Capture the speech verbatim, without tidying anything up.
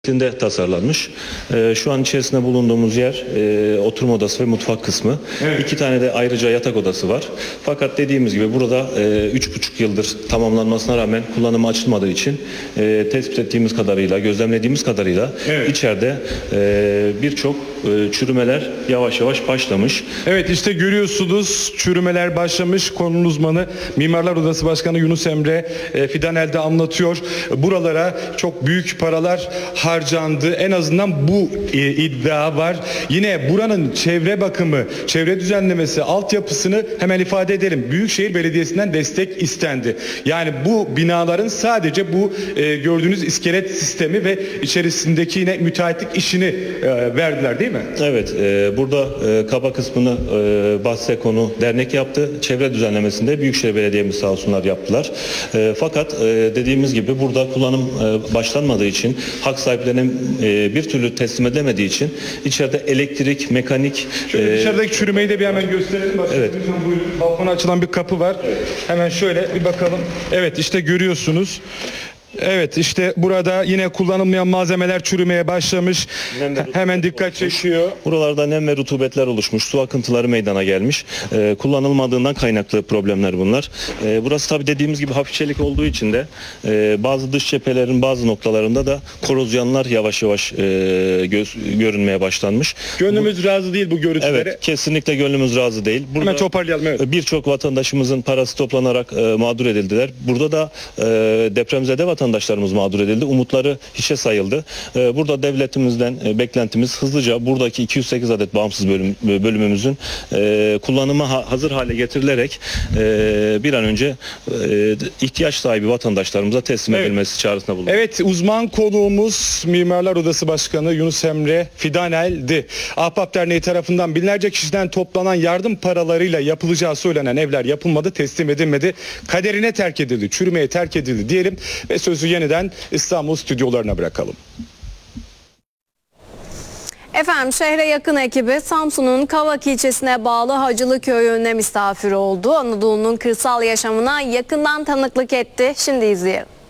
şeklinde tasarlanmış. Ee, şu an içerisinde bulunduğumuz yer e, oturma odası ve mutfak kısmı. Evet. İki tane de ayrıca yatak odası var. Fakat dediğimiz gibi burada e, üç buçuk yıldır tamamlanmasına rağmen kullanıma açılmadığı için e, tespit ettiğimiz kadarıyla, gözlemlediğimiz kadarıyla evet. içeride e, birçok e, çürümeler yavaş yavaş başlamış. Evet, işte görüyorsunuz çürümeler başlamış. Konunun uzmanı Mimarlar Odası Başkanı Yunus Emre e, Fidanel de anlatıyor. Buralara çok büyük paralar harcandı. En azından bu e, iddia var. Yine buranın çevre bakımı, çevre düzenlemesi, altyapısını hemen ifade edelim. Büyükşehir Belediyesi'nden destek istendi. Yani bu binaların sadece bu e, gördüğünüz iskelet sistemi ve içerisindeki yine müteahhitlik işini e, verdiler değil mi? Evet. E, burada e, kaba kısmını e, Bahseko'nu dernek yaptı. Çevre düzenlemesinde Büyükşehir Belediye'miz sağ olsunlar yaptılar. E, fakat e, dediğimiz gibi burada kullanım e, başlanmadığı için hak sahiplerine e, bir türlü teslim edemediği için içeride elektrik, mekanik... Şöyle e, dışarıdaki çürümeyi de bir hemen gösterelim. Bak, evet. Buyurun. Balkona açılan bir kapı var. Evet. Hemen şöyle bir bakalım. Evet, işte görüyorsunuz. Evet, işte burada yine kullanılmayan malzemeler çürümeye başlamış. Hemen dikkat çekiyor. Buralarda nem ve rutubetler oluşmuş. Su akıntıları meydana gelmiş. Ee, kullanılmadığından kaynaklı problemler bunlar. Ee, burası tabii dediğimiz gibi hafif çelik olduğu için de e, bazı dış cephelerin bazı noktalarında da korozyonlar yavaş yavaş e, göz, görünmeye başlanmış. Gönlümüz bu, razı değil bu görüntülere. Evet, kesinlikle gönlümüz razı değil. Burada hemen toparlayalım. Evet. Birçok vatandaşımızın parası toplanarak e, mağdur edildiler. Burada da e, depremzede vatandaşlar vatandaşlarımız mağdur edildi. Umutları hiçe sayıldı. Burada devletimizden beklentimiz hızlıca buradaki iki yüz sekiz adet bağımsız bölüm, bölümümüzün kullanıma hazır hale getirilerek bir an önce ihtiyaç sahibi vatandaşlarımıza teslim evet. edilmesi çağrısında bulundu. Evet, uzman konuğumuz Mimarlar Odası Başkanı Yunus Emre Fidanel'di. Ahbap Derneği tarafından binlerce kişiden toplanan yardım paralarıyla yapılacağı söylenen evler yapılmadı, teslim edilmedi. Kaderine terk edildi, çürümeye terk edildi diyelim ve sözü yeniden İstanbul stüdyolarına bırakalım. Efendim, şehre yakın ekibi Samsun'un Kavak ilçesine bağlı Hacılı köyüne misafir oldu. Anadolu'nun kırsal yaşamına yakından tanıklık etti. Şimdi izleyelim.